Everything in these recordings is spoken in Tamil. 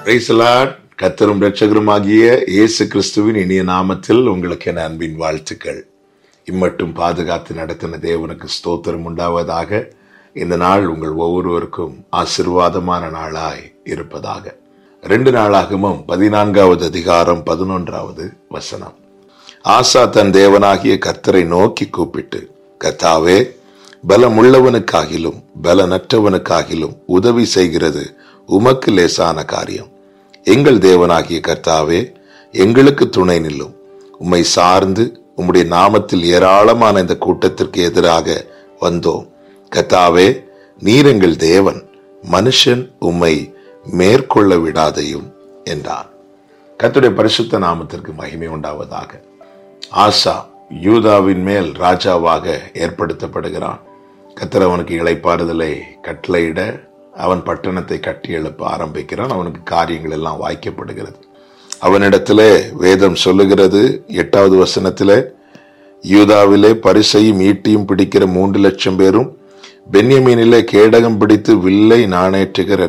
Praise the Lord. கர்த்தரும் இரட்சகருமாகிய இயேசு கிறிஸ்துவின் இனிய நாமத்தில் உங்களுக்கு என் அன்பின் வாழ்த்துக்கள். இம்மட்டும் பாதுகாத்து நடத்தின தேவனுக்கு ஸ்தோத்திரம் உண்டாவதாக. இந்த நாள் உங்கள் ஒவ்வொருவருக்கும் ஆசீர்வாதமான நாளாய் இருப்பதாக. 2 நாளாகமும் 14வது அதிகாரம் 11வது வசனம். ஆசா தன் தேவனாகிய கர்த்தரை நோக்கி கூப்பிட்டு, கர்த்தாவே, பலமுள்ளவனுக்காகிலும் பலனற்றவனுக்காகிலும் உதவி செய்கிறது உமக்கு லேசான காரியம். எங்கள் தேவனாகிய கர்த்தாவே, எங்களுக்கு துணை நில்லும். உம்மை சார்ந்து உம்முடைய நாமத்தில் ஏராளமான இந்த கூட்டத்திற்கு எதிராக வந்தோம். கர்த்தாவே, நீர் எங்கள் தேவன், மனுஷன் உம்மை மேற்கொள்ள விடாதையும் என்றான். கர்த்தருடைய பரிசுத்த நாமத்திற்கு மகிமை உண்டாவதாக. ஆசா யூதாவின் மேல் ராஜாவாக ஏற்படுத்தப்படுகிறான். கர்த்தர் அவனுக்கு இளைப்பாறுதலை கட்டளையிட அவன் பட்டணத்தை கட்டி எழுப்ப ஆரம்பிக்கிறான். அவனுக்கு காரியங்கள் எல்லாம் வாய்க்கப்படுகிறது. அவனிடத்திலே வேதம் சொல்லுகிறது 8வது வசனத்திலே, யூதாவிலே பரிசையும் ஈட்டியும் பிடிக்கிற 3,00,000 பேரும், பென்யமீனிலே கேடகம் பிடித்து வில்லை நாணேற்றுகிற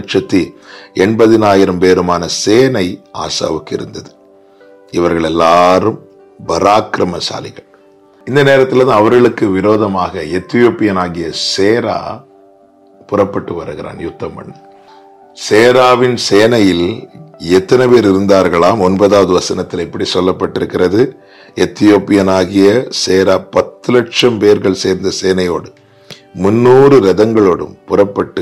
2,80,000 பேருமான சேனை ஆசாவுக்கு இருந்தது. இவர்கள் எல்லாரும் பராக்கிரமசாலிகள். இந்த நேரத்தில் தான் அவர்களுக்கு விரோதமாக எத்தியோப்பியனாகிய சேரா புறப்பட்டு வருகிறான் யுத்தம் பண்ண. சேராவின் சேனையில் எத்தனை பேர் இருந்தார்களாம்? 9வது வசனத்தில் இப்படி சொல்லப்பட்டிருக்கிறது, எத்தியோப்பியனாகிய சேரா 10,00,000 பேர்கள் சேர்ந்த சேனையோடு 300 ரதங்களோடும் புறப்பட்டு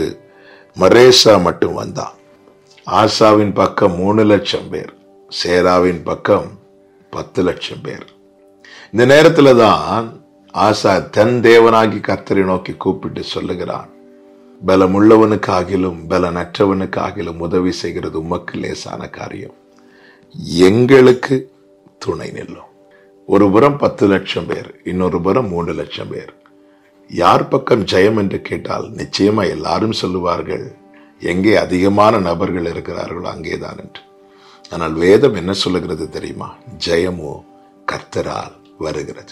மரேசா மட்டும் வந்தான். ஆசாவின் பக்கம் 3,00,000 பேர், சேராவின் பக்கம் 10,00,000 பேர். இந்த நேரத்துல தான் ஆசா தன் தேவனாகி கர்த்தரை நோக்கி கூப்பிட்டு சொல்லுகிறான், பலமுள்ளவனுக்காகிலும் பலனற்றவனுக்காகிலும் உதவி செய்கிறது உமக்கு லேசான காரியம். எங்களுக்கு துணை நில்லும். ஒரு புறம் 10,00,000 பேர், இன்னொரு புறம் 3,00,000 பேர். யார் பக்கம் ஜெயம் என்று கேட்டால் நிச்சயமா எல்லாரும் சொல்லுவார்கள், எங்கே அதிகமான நபர்கள் இருக்கிறார்களோ அங்கேதான் என்று. ஆனால் வேதம் என்ன சொல்லுகிறது தெரியுமா? ஜெயமோ கர்த்தரால் வருகிறது.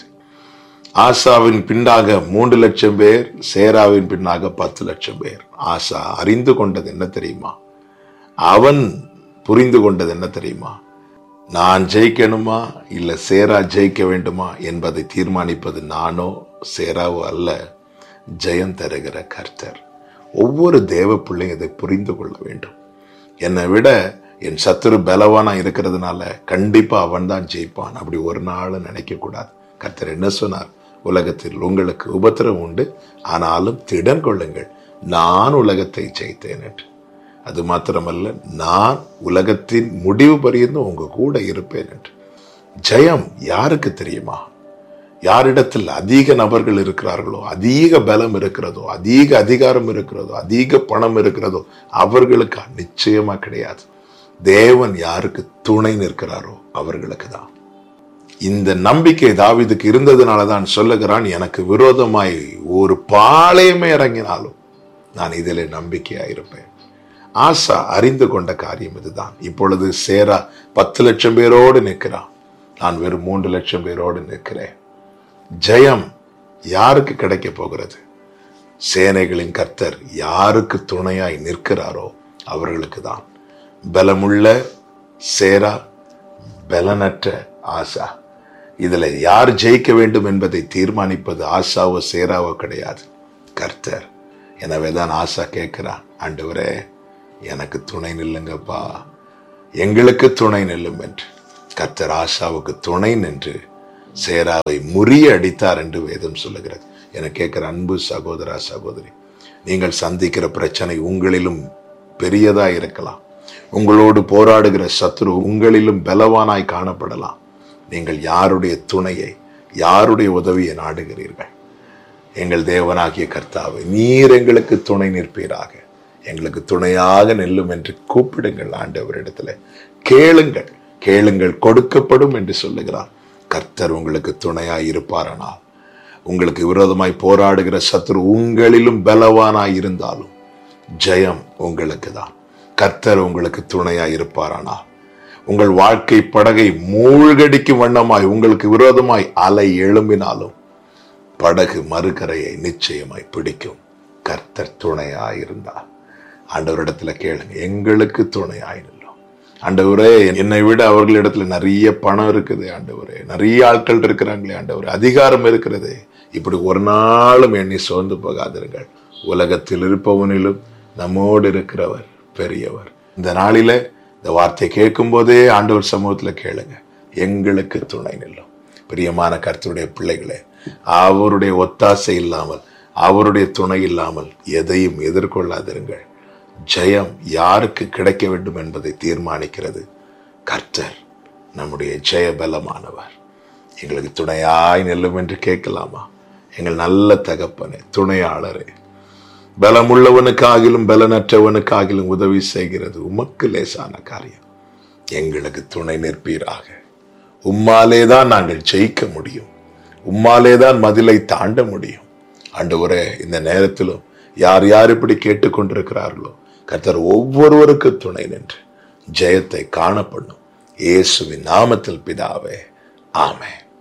ஆசாவின் பின்னாக 3,00,000 பேர், சேராவின் பின்னாக 10,00,000 பேர். ஆசா அறிந்து கொண்டது என்ன தெரியுமா? அவன் புரிந்து கொண்டது என்ன தெரியுமா? நான் ஜெயிக்கணுமா இல்ல சேரா ஜெயிக்க வேண்டுமா என்பதை தீர்மானிப்பது நானோ சேராவோ அல்ல, ஜெயம் தருகிற கர்த்தர். ஒவ்வொரு தேவ பிள்ளையும் இதை புரிந்து கொள்ள வேண்டும். என்னை விட என் சத்துரு பலவானா இருக்கிறதுனால கண்டிப்பா அவன் தான் ஜெயிப்பான், அப்படி ஒரு நாள் நினைக்க கூடாது. கர்த்தர் என்ன சொன்னார்? உலகத்தில் உங்களுக்கு உபத்திரம் உண்டு, ஆனாலும் திடன் கொள்ளுங்கள், நான் உலகத்தை ஜெயித்தேன் என்று. அது மாத்திரமல்ல, நான் உலகத்தின் முடிவு பரியந்தும் உங்க கூட இருப்பேன் என்று. ஜெயம் யாருக்கு தெரியுமா? யாரிடத்தில் அதிக நபர்கள் இருக்கிறார்களோ, அதிக பலம் இருக்கிறதோ, அதிக அதிகாரம் இருக்கிறதோ, அதிக பணம் இருக்கிறதோ அவர்களுக்கு நிச்சயமா கிடையாது. தேவன் யாருக்கு துணை நிற்கிறாரோ அவர்களுக்கு தான். இந்த நம்பிக்கை தாவீதுக்கு இருந்ததுனாலதான் சொல்லுகிறான், எனக்கு விரோதமாய் ஒரு பாளையமே இறங்கினாலும் நான் இதிலே நம்பிக்கையா இருப்பேன். ஆசா அறிந்து கொண்ட காரியம் இதுதான். இப்பொழுது சேரா 10,00,000 பேரோடு நிற்கிறான், நான் வெறும் 3,00,000 பேரோடு நிற்கிறேன். ஜெயம் யாருக்கு கிடைக்க போகிறது? சேனைகளின் கர்த்தர் யாருக்கு துணையாய் நிற்கிறாரோ அவர்களுக்கு தான். பலமுள்ள சேரா, பலனற்ற ஆசா. இதுல யார் ஜெயிக்க வேண்டும் என்பதை தீர்மானிப்பது ஆசாவோ சேராவோ கிடையாது, கர்த்தர். எனவேதான் ஆசா கேட்கிறான், ஆண்டவரே எனக்கு துணை நில்லுங்கப்பா, எங்களுக்கு துணை நில்லும் என்று. கர்த்தர் ஆசாவுக்கு துணை நின்று சேராவை முறியடித்தார் என்று வேதம் சொல்லுகிறது. என கேட்கிற அன்பு சகோதரா சகோதரி, நீங்கள் சந்திக்கிற பிரச்சனை உங்களிலும் பெரியதா இருக்கலாம். உங்களோடு போராடுகிற சத்துரு உங்களிலும் பலவானாய் காணப்படலாம். நீங்கள் யாருடைய துணையை, யாருடைய உதவியை நாடுகிறீர்கள்? எங்கள் தேவனாகிய கர்த்தாவே, நீர் எங்களுக்கு துணை நிற்பீராக, எங்களுக்கு துணையாக நில்லும் என்று கூப்பிடுங்கள். ஆண்டவரிடத்துல கேளுங்கள், கேளுங்கள் கொடுக்கப்படும் என்று சொல்லுகிறார். கர்த்தர் உங்களுக்கு துணையாய் இருப்பாரானால், உங்களுக்கு விரோதமாய் போராடுகிற சத்துரு உங்களிலும் பலவானாய் இருந்தாலும் ஜெயம் உங்களுக்கு தான். கர்த்தர் உங்களுக்கு துணையாய் இருப்பாரானால், உங்கள் வாழ்க்கை படகை மூழ்கடிக்கும் வண்ணமாய் உங்களுக்கு விரோதமாய் அலை எழும்பினாலும் படகு மறுகரையை நிச்சயமாய் பிடிக்கும். கர்த்தர் துணையாயிருந்தார். ஆண்டவரிடத்துல கேளுங்க, எங்களுக்கு துணையாய் நில்லும். ஆண்டவரே, என்னை விட அவர்களிடத்துல நிறைய பணம் இருக்குது ஆண்டவரே, நிறைய ஆட்கள் இருக்கிறாங்களே ஆண்டவரே, அதிகாரம் இருக்கிறது, இப்படி ஒரு நாளும் எண்ணி சோர்ந்து போகாதிருங்கள். உலகத்தில் இருப்பவனிலும் நம்மோடு இருக்கிறவர் பெரியவர். இந்த நாளில இந்த வார்த்தை கேட்கும் போதே ஆண்டவர் சமூகத்துல கேளுங்க, எங்களுக்கு துணை நில்லும். பிரியமான கர்த்தருடைய பிள்ளைகளே, அவருடைய ஒத்தாசை இல்லாமல், அவருடைய துணை இல்லாமல் எதையும் எதிர்கொள்ளாதிருங்கள். ஜெயம் யாருக்கு கிடைக்க வேண்டும் என்பதை தீர்மானிக்கிறது கர்த்தர், நம்முடைய ஜெய பலமானவர். எங்களுக்கு துணையாய் நில்லும் என்று கேட்கலாமா? எங்கள் நல்ல தகப்பனே, துணையாளரே, பலமுள்ளவனுக்காகிலும் பலனற்றவனுக்காகிலும் உதவி செய்கிறது உமக்கு லேசான காரியம். எங்களுக்கு துணை நிற்பீராக. உம்மாலேதான் நாங்கள் ஜெயிக்க முடியும், உம்மாலேதான் மதிலை தாண்ட முடியும். ஆண்டவரே, இந்த நேரத்திலும் யார் யார் இப்படி கேட்டுக்கொண்டிருக்கிறார்களோ கர்த்தர் ஒவ்வொருவருக்கு துணை நின்று ஜெயத்தை காணப்படும். இயேசுவின் நாமத்தில் பிதாவே, ஆமென்.